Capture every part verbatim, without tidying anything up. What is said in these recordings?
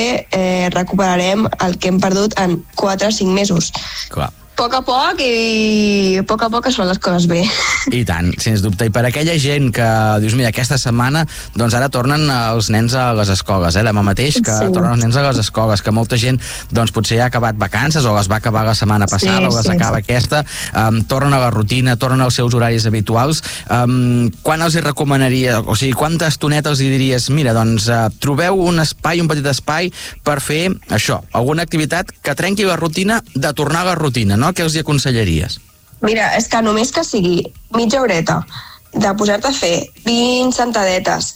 que eh, recuperarem el que hem perdut en quatre o cinc mesos. Clar. A poc a poc i a poc a poc es fan les coses bé. I tant, sens dubte. I per aquella gent que dius, mira, aquesta setmana doncs ara tornen els nens a les escoles, eh? Demà mateix que sí. tornen els nens a les escoles, que molta gent doncs potser ha acabat vacances o les va acabar la setmana passada sí, o les sí, acaba sí. aquesta, um, tornen a la rutina, tornen als seus horaris habituals. Um, quan els hi recomanaria, o sigui, quanta estoneta els hi diries, mira, doncs uh, trobeu un espai, un petit espai per fer això, alguna activitat que trenqui la rutina de tornar a la rutina, no? Què els hi aconsellaries? Mira, és que només que sigui mitja horeta de posar-te a fer vint sentadetes,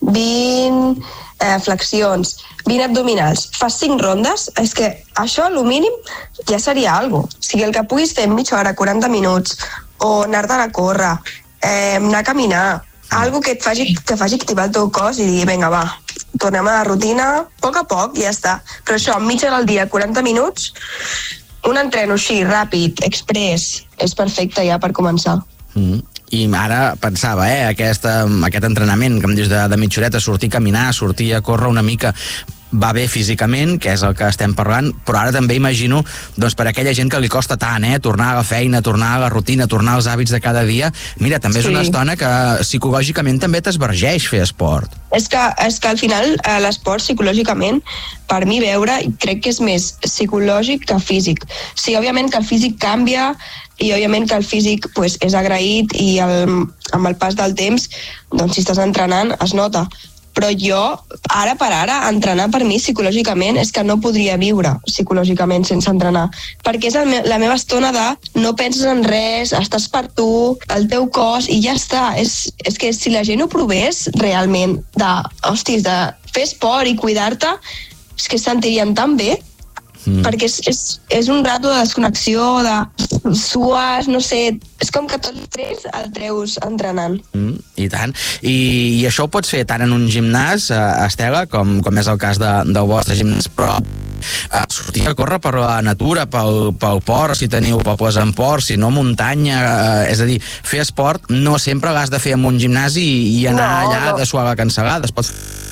vint eh, flexions, vint abdominals, fas cinc rondes, és que això, el mínim, ja seria alguna cosa. O sigui, el que puguis fer en mitja hora, quaranta minuts, o anar-te a córrer, eh, anar a caminar, algo que et faci, que faci activar el teu cos i dir, vinga, va, tornem a la rutina, a poc a poc, i ja està. Però això, en mitja hora al dia, quaranta minuts, un entreno així, ràpid, express, és perfecte ja per començar. Mm. I ara pensava, eh, aquest, aquest entrenament que em dius de, de mitja horeta, sortir a caminar, sortir a córrer una mica, va bé físicament, que és el que estem parlant, però ara també imagino, doncs per aquella gent que li costa tant, eh, tornar a la feina, tornar a la rutina, tornar als hàbits de cada dia, mira, també és sí. una estona que psicològicament també t'esvergeix fer esport. És que, és que al final l'esport psicològicament, per mi veure, crec que és més psicològic que físic. Sí, òbviament que el físic canvia i òbviament que el físic pues, és agraït i el, amb el pas del temps, doncs si estàs entrenant es nota. Però jo, ara per ara, entrenar per mi psicològicament és que no podria viure psicològicament sense entrenar, perquè és me la meva estona de no penses en res, estàs per tu, el teu cos, i ja està. És, és que si la gent ho provés realment, de, hòsties, de fer esport i cuidar-te, és que es sentirien tan bé, mm. perquè és, és, és un rato de desconnexió, de sues, no sé, és com que tot l'estrès el treus entrenant. Mm, I tant. I, I això ho pots fer tant en un gimnàs, eh, Estela, com, com és el cas de, del vostre gimnàs, però eh, sortir a córrer per la natura, pel, pel port, si teniu pobles en port, si no muntanya, eh, és a dir, fer esport no sempre l'has de fer en un gimnàs i, i anar no, allà no. de suar la cancel·lada. Es pot...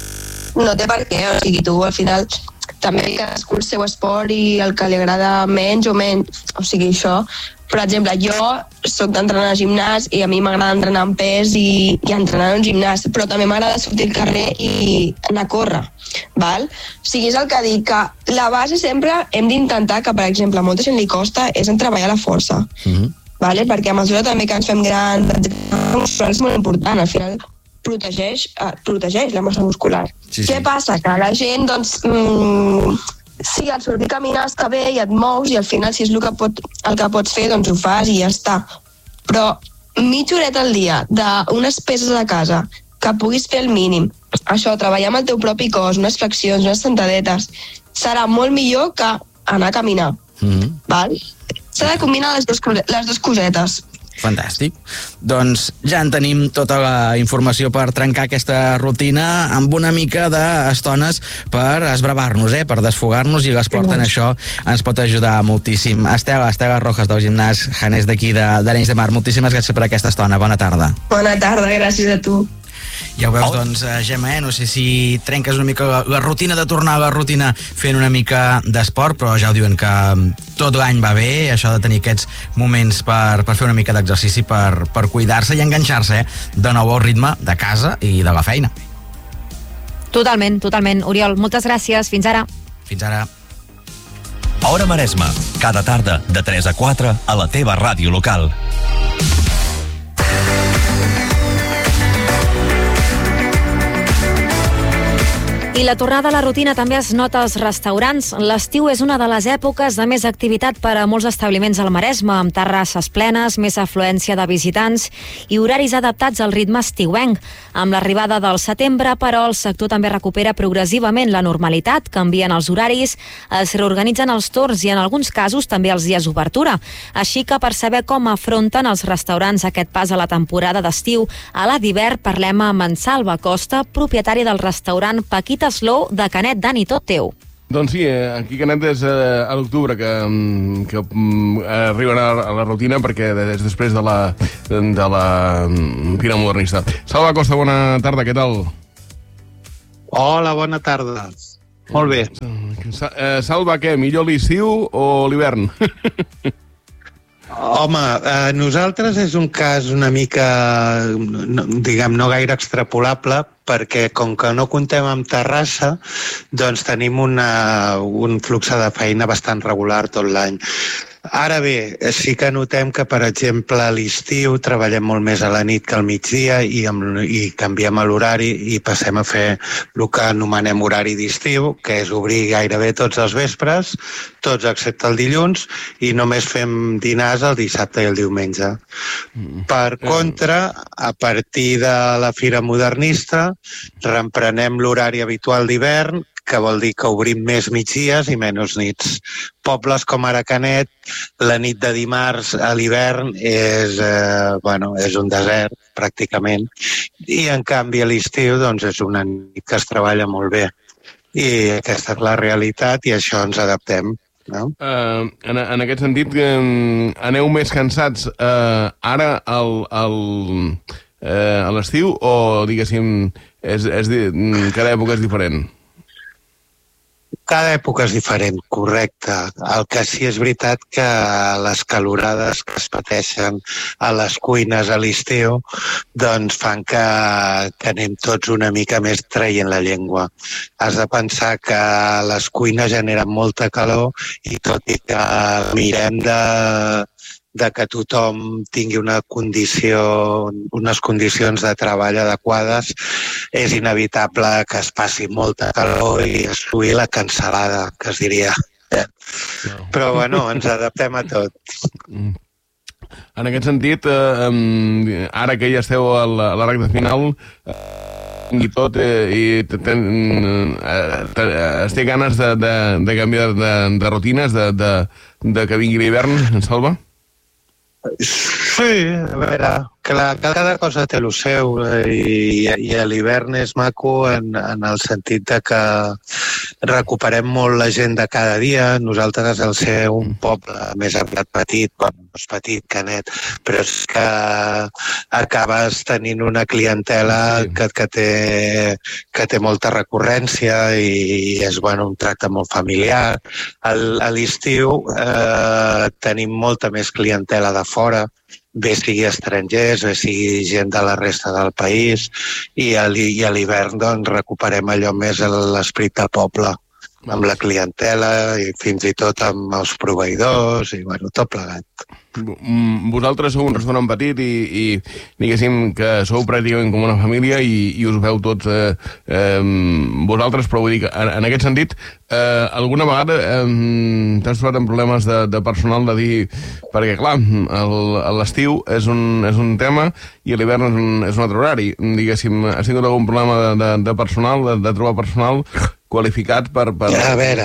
No té per què, o sigui, tu al final també cadascú el seu esport i el que li agrada menys o menys, o sigui, això. Per exemple, jo soc d'entrenar a gimnàs i a mi m'agrada entrenar en pes i, i entrenar en un gimnàs, però també m'agrada sortir al carrer i anar a córrer, val? O sigui, és el que dic, que la base sempre hem d'intentar, que per exemple a molta gent li costa, és en treballar la força, mm-hmm. vale? Perquè a mesura també que ens fem grans, és molt important, al final protegeix, eh, protegeix la massa muscular. Sí, sí. Què passa? Que la gent, doncs, mmm, sí, al sortir a caminar està bé i et mous i al final, si és el que, pot, el que pots fer, doncs ho fas i ja està. Però mitja horeta al dia d'unes peces a casa que puguis fer el mínim, això, treballar amb el teu propi cos, unes flexions, unes sentadetes, serà molt millor que anar a caminar. Mm-hmm. Val? S'ha de combinar les dues, les dues cosetes. Fantàstic. Doncs ja en tenim tota la informació per trencar aquesta rutina amb una mica d'estones per esbravar-nos, eh? per desfogar-nos, i l'esport en això ens pot ajudar moltíssim. Estela, Estela Rojas, del gimnàs Janés d'aquí d'Arenys de Mar, moltíssimes gràcies per aquesta estona. Bona tarda. Bona tarda, gràcies a tu. Ja ho veus, oh. doncs, Gemma, eh? no sé si trenques una mica la, la rutina de tornar a la rutina fent una mica d'esport, però ja ho diuen que tot l'any va bé, això de tenir aquests moments per, per fer una mica d'exercici, per, per cuidar-se i enganxar-se eh? de nou al ritme de casa i de la feina. Totalment, totalment. Oriol, moltes gràcies. Fins ara. Fins ara. Hora Maresme, cada tarda de tres a quatre a la teva ràdio local. I la tornada a la rutina també es nota als restaurants. L'estiu és una de les èpoques de més activitat per a molts establiments al Maresme, amb terrasses plenes, més afluència de visitants i horaris adaptats al ritme estiuenc. Amb l'arribada del setembre, però, el sector també recupera progressivament la normalitat, canvien els horaris, es reorganitzen els torns i en alguns casos també els dies d'obertura. Així que per saber com afronten els restaurants aquest pas a la temporada d'estiu, a la d'hivern parlem amb en Salva Costa, propietari del restaurant Paquita Slow de Canet. Dani, tot teu. Doncs sí, aquí Canet és eh, a l'octubre que, que um, arriben a, a la rutina, perquè és després de la, de la Fira Modernista. Salva Costa, bona tarda, què tal? Hola, bona tarda. Molt bé. Salva, què? Millor l'estiu o l'hivern? Home, eh, nosaltres és un cas una mica, no, diguem, no gaire extrapolable, perquè com que no comptem amb Terrassa, doncs tenim una, un flux de feina bastant regular tot l'any. Ara bé, sí que notem que, per exemple, a l'estiu treballem molt més a la nit que al migdia i, amb, i canviem l'horari i passem a fer el que anomenem horari d'estiu, que és obrir gairebé tots els vespres, tots excepte el dilluns, i només fem dinars el dissabte i el diumenge. Per contra, a partir de la Fira Modernista, reemprenem l'horari habitual d'hivern, que vol dir que obrim més migdies i menys nits. Pobles com ara Canet, la nit de dimarts a l'hivern és, eh, bueno, és un desert, pràcticament, i en canvi a l'estiu doncs, és una nit que es treballa molt bé. I aquesta és la realitat i a això ens adaptem. No? Uh, en, en aquest sentit, um, aneu més cansats uh, ara al, al, uh, a l'estiu o, diguéssim, és, és, cada època és diferent? Cada època és diferent, correcte. El que sí és veritat que les calorades que es pateixen a les cuines a l'estiu doncs fan que, que anem tots una mica més traient la llengua. Has de pensar que les cuines generen molta calor i tot i que mirem de... de que tothom tingui una condició, unes condicions de treball adequades, és inevitable que es passi molta calor i es suï la cansalada, que es diria. Però, bueno, ens adaptem a tot. En aquest sentit, eh, ara que ja esteu a la, a la recta final, eh, i tot, eh, i ten, eh, es té ganes de, de, de canviar de, de rutines, de, de, de que vingui l'hivern, en Salva? Sí, a veure, clar, cada cosa té el seu i, i l'hivern és maco en, en el sentit de que recuperem molt la gent de cada dia. Nosaltres, al ser un poble més aviat petit, bueno, és petit, Canet, però és que acabes tenint una clientela que, que, té, que té molta recurrència i és, bueno, un tracte molt familiar. Al, a l'estiu eh, tenim molta més clientela de fora, bé sigui estrangers, bé sigui gent de la resta del país, i a l'hivern doncs, recuperem allò més l'esperit del poble, amb la clientela i fins i tot amb els proveïdors i, bueno, tot plegat. Vosaltres sou un restaurant petit i, i diguéssim que sou pràcticament com una família i, i us veu tots eh, eh, vosaltres, però vull dir que en, en aquest sentit eh, alguna vegada eh, t'has trobat en problemes de, de personal de dir, perquè clar, l'estiu és, un, és un tema i l'hivern és, un, és un altre horari, diguéssim, has tingut algun problema de, de, de personal, de, de trobar personal qualificat per... per... A veure...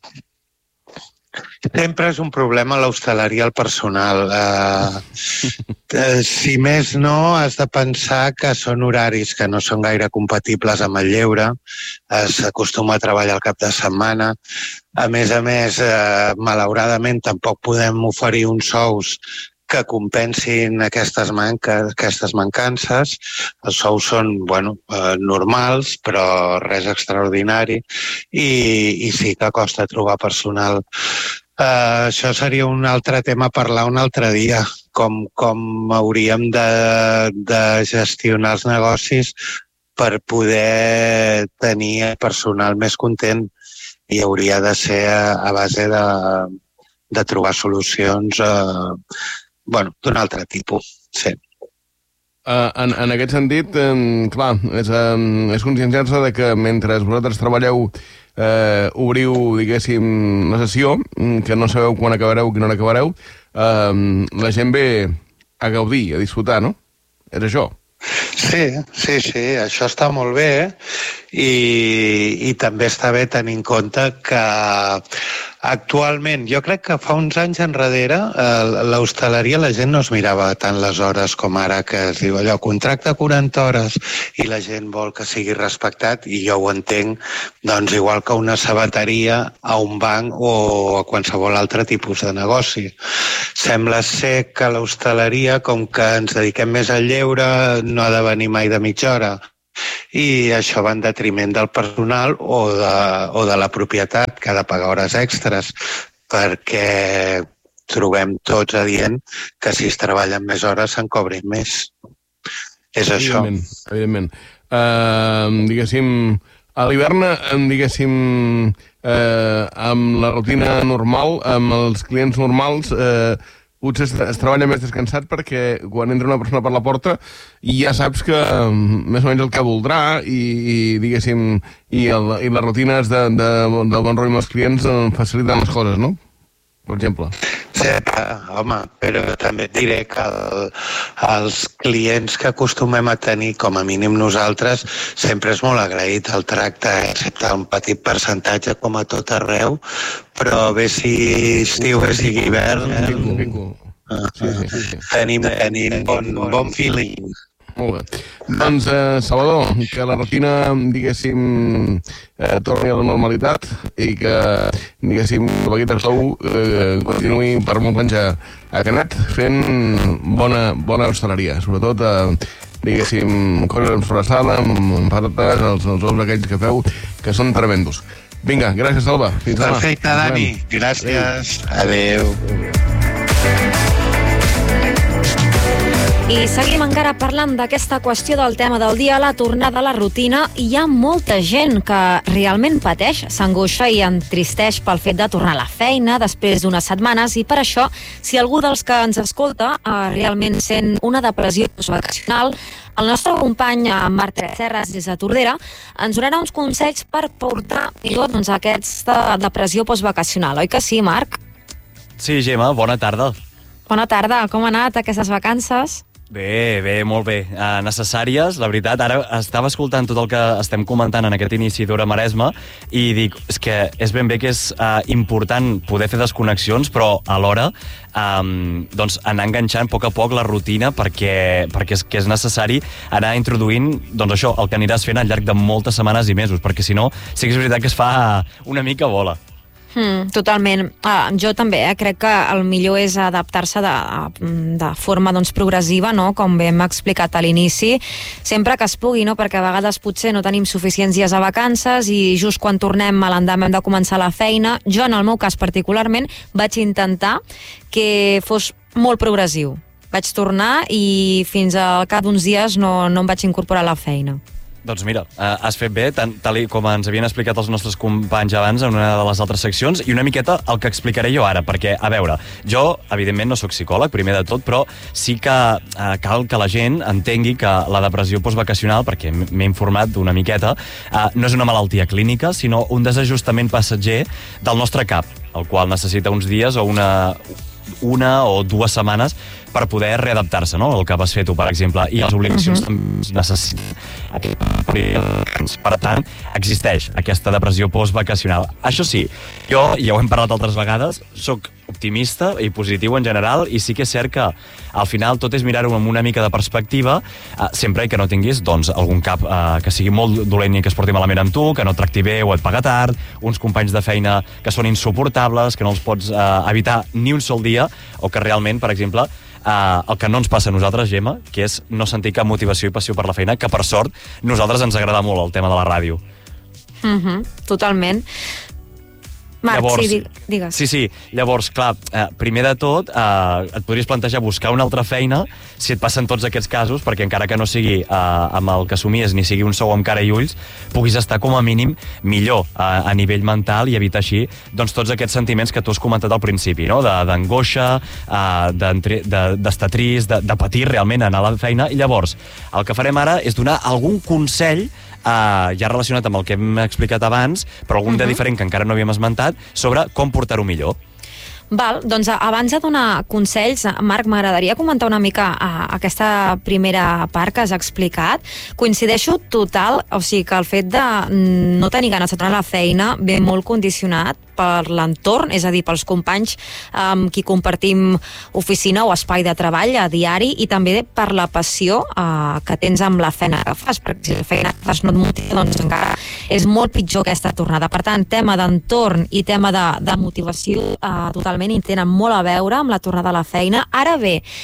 Sempre és un problema l'hostaleria al personal. Eh, si més no, has de pensar que són horaris que no són gaire compatibles amb el lleure. S'acostuma a treballar al cap de setmana. A més a més, eh, malauradament, tampoc podem oferir uns sous que compensin aquestes, manques, aquestes mancances. Els sous són, bueno, eh, normals, però res extraordinari, i, i sí que costa trobar personal. Uh, això seria un altre tema a parlar un altre dia, com, com hauríem de, de gestionar els negocis per poder tenir personal més content, i hauria de ser a, a base de, de trobar solucions uh, bueno, d'un altre tipus, sí. Uh, en, en aquest sentit, um, clar, és, um, és conscienciar-se de que mentre vosaltres treballeu Eh, obriu, diguéssim, la sessió, que no sabeu quan acabareu, quina hora acabareu, eh, la gent ve a gaudir, a disfrutar, no? És això? Sí, sí, sí, això està molt bé, i, i també està bé tenir en compte que actualment, jo crec que fa uns anys enrere, eh, l'hostaleria la gent no es mirava tant les hores com ara, que es diu allò, contracte quaranta hores, i la gent vol que sigui respectat, i jo ho entenc, doncs igual que una sabateria, a un banc o a qualsevol altre tipus de negoci. Sembla ser que l'hostaleria, com que ens dediquem més al lleure, no ha de venir mai de mitja hora. i això va en detriment del personal o de, o de la propietat, que ha de pagar hores extres, perquè trobem tots adient que si es treballen més hores se'n cobrin més. És això. Evidentment, evidentment. Uh, diguéssim, a l'hivern, diguéssim, uh, amb la rutina normal, amb els clients normals, uh, potser es, es treballa més descansat perquè quan entra una persona per la porta ja saps que um, més o menys el que voldrà i, i diguéssim, i, el, i les rutines de, de, del bon rotllo amb els clients um, faciliten les coses, no? Per exemple. Sí, home, però també et diré que el, els clients que acostumem a tenir, com a mínim nosaltres, sempre és molt agraït el tracte, excepte un petit percentatge com a tot arreu, però bé si estiu, bé si hivern, Pico, pico. Sí, sí, sí, sí. tenim, tenim bon, bon feeling. Molt bé. Doncs, eh, Salvador, que la rutina, diguéssim, eh, torni a la normalitat i que, diguéssim, el Vaguita Sou eh, continuï per molt anys a, a Canet fent bona, bona hostaleria, sobretot, eh, diguéssim, coses amb sobrassada, amb, amb patates, els, els ous aquells que feu, que són tremendos. Vinga, gràcies, Salva. Fins demà. Perfecte, Dani. Gràcies. Adéu. I seguim encara parlant d'aquesta qüestió del tema del dia, la tornada a la rutina. Hi ha molta gent que realment pateix, s'angoixa i entristeix pel fet de tornar a la feina després d'unes setmanes, i per això, si algú dels que ens escolta eh, realment sent una depressió postvacacional, el nostre company Marc Serres, des de Tordera, ens donarà uns consells per portar millor doncs, aquesta depressió postvacacional. Oi que sí, Marc? Sí, Gemma, bona tarda. Bona tarda, com ha anat aquestes vacances? Bé, bé, molt bé. Uh, necessàries, la veritat. Ara estava escoltant tot el que estem comentant en aquest inici d'Hora Maresma i dic, és que és ben bé que és uh, important poder fer desconnexions, però alhora um, doncs anar enganxant a poc a poc la rutina perquè, perquè és, que és necessari anar introduint doncs això, el que aniràs fent al llarg de moltes setmanes i mesos, perquè si no, sí que és veritat que es fa una mica bola. Mm, totalment. Ah, jo també eh, crec que el millor és adaptar-se de, de forma doncs, progressiva, no? Com bé hem explicat a l'inici, sempre que es pugui, no? Perquè a vegades potser no tenim suficients dies a vacances i just quan tornem a l'endemà hem de començar la feina. Jo, en el meu cas particularment, vaig intentar que fos molt progressiu. Vaig tornar i fins al cap d'uns dies no, no em vaig incorporar a la feina. Doncs mira, eh, has fet bé, tant, tal com ens havien explicat els nostres companys abans en una de les altres seccions, i una miqueta el que explicaré jo ara, perquè, a veure, jo, evidentment, no sóc psicòleg, primer de tot, però sí que eh, cal que la gent entengui que la depressió postvacacional, perquè m'he informat una miqueta, eh, no és una malaltia clínica, sinó un desajustament passatger del nostre cap, el qual necessita uns dies o una... una o dues setmanes per poder readaptar-se, no? El que vas fer tu, per exemple, i les obligacions uh-huh. també necessiten. Per tant, existeix aquesta depressió postvacacional. Això sí, jo, ja ho hem parlat altres vegades, sóc optimista i positiu en general, i sí que és cert que al final tot és mirar-ho amb una mica de perspectiva, eh, sempre que no tinguis doncs, algun cap eh, que sigui molt dolent i que es porti malament amb tu, que no et tracti bé o et paga tard, uns companys de feina que són insuportables, que no els pots eh, evitar ni un sol dia, o que realment, per exemple, Uh, el que no ens passa a nosaltres, Gemma, que és no sentir cap motivació i passió per la feina, que per sort nosaltres ens agrada molt el tema de la ràdio. Uh-huh, totalment. Marc, llavors, sí, digues. Sí, sí. Llavors, clar, eh, primer de tot, eh, et podries plantejar buscar una altra feina si et passen tots aquests casos, perquè encara que no sigui eh, amb el que somies ni sigui un sou amb cara i ulls, puguis estar com a mínim millor eh, a nivell mental i evitar així doncs, tots aquests sentiments que tu has comentat al principi, no? d'angoixa, eh, d'estar trist, de, de patir realment anar a la feina. I llavors, el que farem ara és donar algun consell Uh, ja relacionat amb el que hem explicat abans, però algun uh-huh. de diferent que encara no havíem esmentat, sobre com portar-ho millor. Val, doncs abans de donar consells, Marc, m'agradaria comentar una mica uh, aquesta primera part que has explicat. Coincideixo total, o sigui que el fet de no tenir ganes de tornar a la feina ve molt condicionat per l'entorn, és a dir, pels companys amb qui compartim oficina o espai de treball a diari, i també per la passió eh, que tens amb la feina que fas, perquè si la feina que fas no et motiva, doncs encara és molt pitjor aquesta tornada. Per tant, tema d'entorn i tema de, de motivació eh, totalment hi tenen molt a veure amb la tornada a la feina. Ara bé,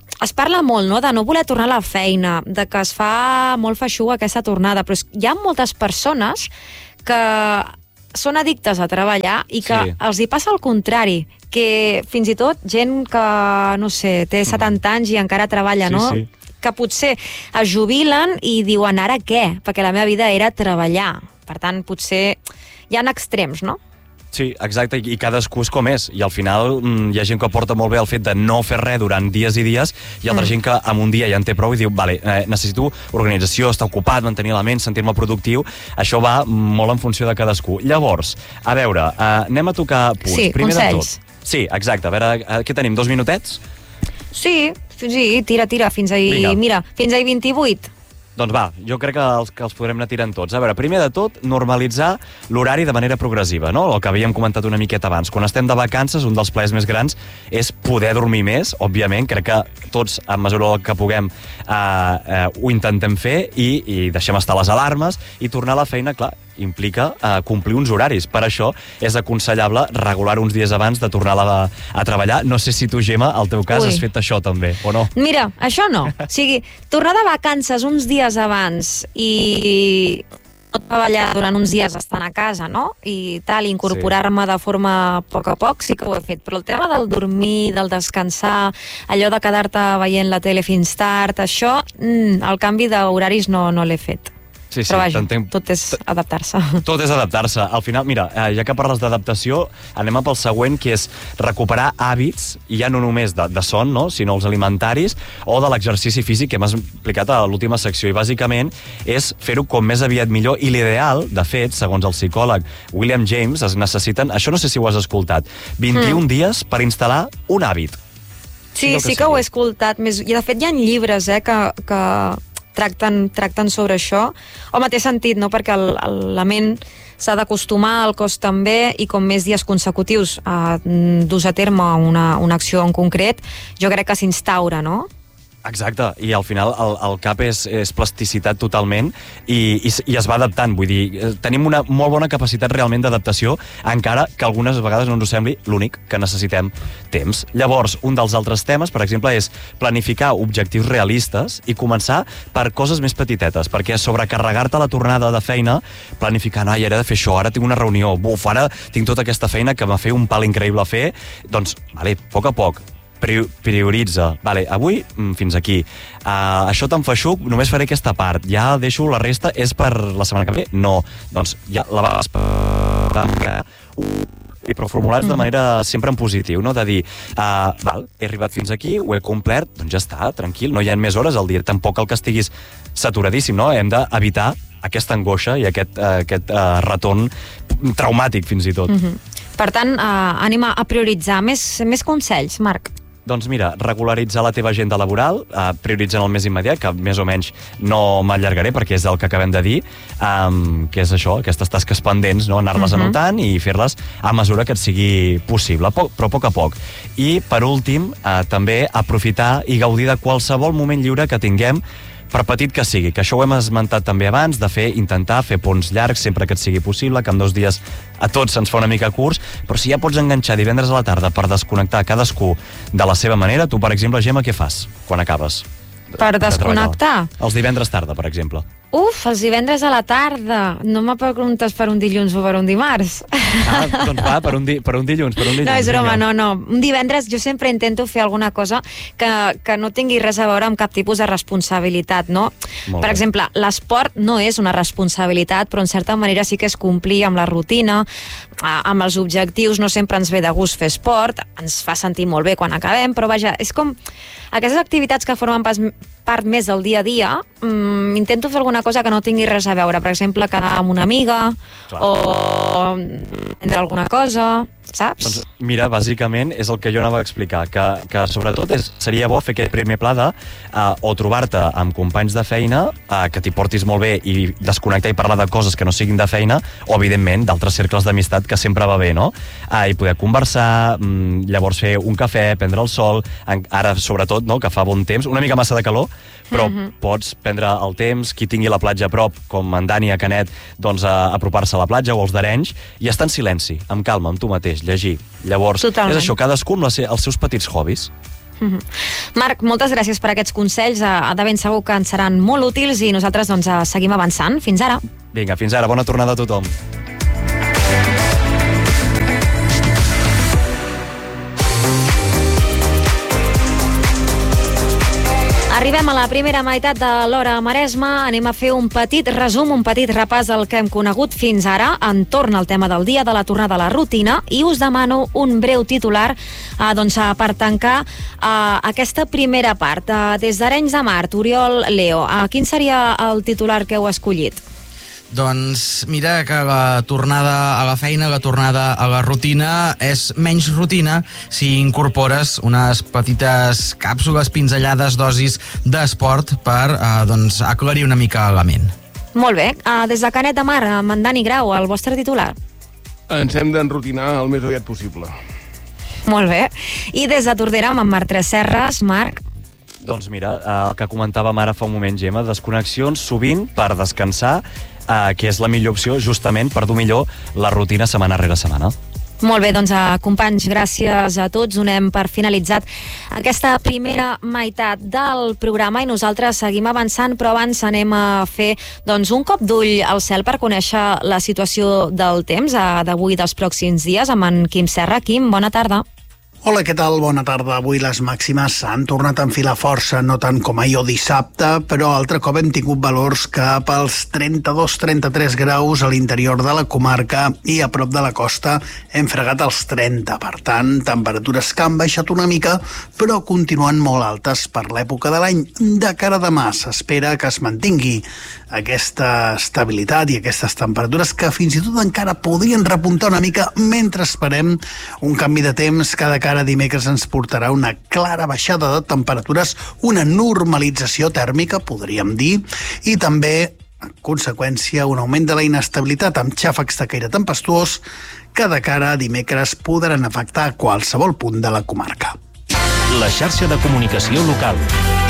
es parla molt, no?, de no voler tornar a la feina, de que es fa molt feixuga aquesta tornada, però hi ha moltes persones que són addictes a treballar i que sí. els hi passa el contrari, que fins i tot gent que, no sé, té setanta anys i encara treballa, sí, no?, sí. que potser es jubilen i diuen ara què? Perquè la meva vida era treballar. Per tant, potser hi ha extrems, no? Sí, exacte, i cadascú és com és, i al final mm, hi ha gent que porta molt bé el fet de no fer res durant dies i dies, i altra mm. gent que en un dia ja en té prou i diu, vale, eh, necessito organització, estar ocupat, mantenir la ment, sentir-me productiu. Això va molt en funció de cadascú. Llavors, a veure, eh, anem a tocar punts. Sí, Primer consells. de tot. Sí, exacte, a veure, eh, què tenim, dos minutets? Sí, sí, tira, tira, fins ahir, Vinga. mira, fins ahir vint-i-vuit. Doncs va, jo crec que els, que els podrem anar tirant tots. A veure, primer de tot, normalitzar l'horari de manera progressiva, no? El que havíem comentat una miqueta abans. Quan estem de vacances, un dels plaers més grans és poder dormir més, òbviament. Crec que tots, a mesura que puguem, eh, eh, ho intentem fer i, i deixem estar les alarmes i tornar a la feina, clar, implica eh, complir uns horaris. Per això és aconsellable regular uns dies abans de tornar a, a treballar. No sé si tu, Gemma, al teu cas, Ui. has fet això també, o no? Mira, això no. O sigui, tornar de vacances uns dies abans i no treballar durant uns dies estant a casa, no? I tal, incorporar-me de forma a poc a poc, sí que ho he fet. Però el tema del dormir, del descansar, allò de quedar-te veient la tele fins tard, això, mm, el canvi d'horaris no, no l'he fet. Sí, sí, però vaja, t'entenc. tot és adaptar-se. Tot és adaptar-se. Al final, mira, eh, ja que parles d'adaptació, anem a pel següent, que és recuperar hàbits, i ja no només de, de son, no?, sinó els alimentaris o de l'exercici físic que m'has explicat a l'última secció. I bàsicament és fer-ho com més aviat millor, i l'ideal, de fet, segons el psicòleg William James, es necessiten, això no sé si ho has escoltat, vint-i-un mm. dies per instal·lar un hàbit. Sí, que sí que ho he escoltat. Més, i de fet hi ha llibres eh, que... que... Tracten, tracten sobre això. Home, té sentit, no?, perquè el, el, la ment s'ha d'acostumar, el cos també, i com més dies consecutius eh, dus a terme una, una acció en concret, jo crec que s'instaura, no? Exacte, i al final el, el cap és, és plasticitat totalment i, i, i es va adaptant, vull dir, tenim una molt bona capacitat realment d'adaptació, encara que algunes vegades no ens ho sembli l'únic que necessitem temps. Llavors, un dels altres temes, per exemple, és planificar objectius realistes i començar per coses més petitetes, perquè sobrecarregar-te la tornada de feina, planificant, ai, era de fer això, ara tinc una reunió, buf, ara tinc tota aquesta feina que m'ha fet un pal increïble a fer, doncs, vale, a poc a poc, prioritza. Vale, avui fins aquí. Uh, això te'n feixuc, només faré aquesta part. Ja deixo la resta, és per la setmana que ve? No. Doncs ja la vas per... però formulats de manera sempre en positiu, no? De dir, uh, val, he arribat fins aquí, ho he complert, doncs ja està, tranquil, no hi ha més hores al dia. Tampoc cal que estiguis saturadíssim, no? Hem d'evitar aquesta angoixa i aquest, uh, aquest uh, retorn traumàtic, fins i tot. Mm-hmm. Per tant, uh, anem a prioritzar. Més, més consells, Marc. Doncs mira, regularitzar la teva agenda laboral, eh, prioritzant el més immediat, que més o menys no m'allargaré perquè és el que acabem de dir, um, que és això, aquestes tasques pendents, no? Anar-les uh-huh. anotant i fer-les a mesura que et sigui possible, poc, però a poc a poc. I, per últim, eh, també aprofitar i gaudir de qualsevol moment lliure que tinguem, per petit que sigui, que això ho hem esmentat també abans, de fer, intentar fer ponts llargs sempre que et sigui possible, que en dos dies a tots se'ns fa una mica curts, però si ja pots enganxar divendres a la tarda per desconnectar cadascú de la seva manera, tu, per exemple, Gemma, què fas quan acabes? Per desconnectar? Els divendres tarda, per exemple. Uf, els divendres a la tarda. No me preguntes per un dilluns o per un dimarts. Ah, doncs va, per un, di per un dilluns, per un dilluns. No, és broma, no, no. Un divendres jo sempre intento fer alguna cosa que, que no tingui res a veure amb cap tipus de responsabilitat, no? Molt per bé. exemple, l'esport no és una responsabilitat, però en certa manera sí que és complir amb la rutina, amb els objectius. No sempre ens ve de gust fer esport, ens fa sentir molt bé quan acabem, però vaja, és com aquestes activitats que formen pas, part més del dia a dia, mmm, intento fer alguna cosa que no tingui res a veure. Per exemple, quedar amb una amiga, clar, o prendre alguna cosa, saps? Doncs mira, bàsicament és el que jo anava a explicar, que, que sobretot és, seria bo fer aquest primer pla de uh, o trobar-te amb companys de feina uh, que t'hi portis molt bé i desconnectar i parlar de coses que no siguin de feina, o evidentment d'altres cercles d'amistat que sempre va bé, no? Uh, I poder conversar, um, llavors fer un cafè, prendre el sol, en, ara sobretot, no?, que fa bon temps, una mica massa de calor, però mm-hmm. pots prendre el temps, qui tingui la platja a prop, com en Dani a Canet, doncs a apropar-se a la platja o als d'Arenys, i estar en silenci, amb calma, amb tu mateix, llegir. Llavors, totalment. És això, cadascú amb la se els seus petits hobbies. Mm-hmm. Marc, moltes gràcies per aquests consells, de ben segur que ens seran molt útils i nosaltres doncs, seguim avançant. Fins ara. Vinga, fins ara. Bona tornada a tothom. Arribem a la primera meitat de l'Hora Maresma. Anem a fer un petit resum, un petit repàs del que hem conegut fins ara entorn al tema del dia de la tornada a la rutina, i us demano un breu titular eh, doncs, per tancar eh, aquesta primera part. Eh, des d'Arenys de Mar, Oriol Leo, eh, quin seria el titular que heu escollit? Doncs mira que la tornada a la feina, la tornada a la rutina és menys rutina si incorpores unes petites càpsules, pinzellades, dosis d'esport per eh, doncs, aclarir una mica la ment. Molt bé. Uh, des de Canet de Mar, amb en Dani Grau, el vostre titular? Ens hem d'enrutinar el més aviat possible. Molt bé. I des de Tordera, amb en Marc Tresserras, Marc? Doncs mira, el que comentàvem ara fa un moment, Gemma, desconnexions sovint per descansar, eh, que és la millor opció justament per dur millor la rutina setmana rere setmana. Molt bé, doncs, uh, companys, gràcies a tots. Donem per finalitzat aquesta primera meitat del programa i nosaltres seguim avançant, però abans anem a fer doncs, un cop d'ull al cel per conèixer la situació del temps uh, d'avui i dels pròxims dies amb en Quim Serra. Quim, bona tarda. Hola, què tal? Bona tarda. Avui les màximes s'han tornat a enfilar força, no tant com ahir o dissabte, però altre cop hem tingut valors cap als trenta-dos trenta-tres graus a l'interior de la comarca i a prop de la costa hem fregat els trenta. Per tant, temperatures que han baixat una mica, però continuen molt altes per l'època de l'any. De cara a demà s'espera que es mantingui aquesta estabilitat i aquestes temperatures que fins i tot encara podrien repuntar una mica mentre esperem un canvi de temps que de cara a dimecres ens portarà una clara baixada de temperatures, una normalització tèrmica, podríem dir, i també, en conseqüència, un augment de la inestabilitat amb xàfecs de caire tempestuós que de cara a dimecres podran afectar qualsevol punt de la comarca. La xarxa de comunicació local.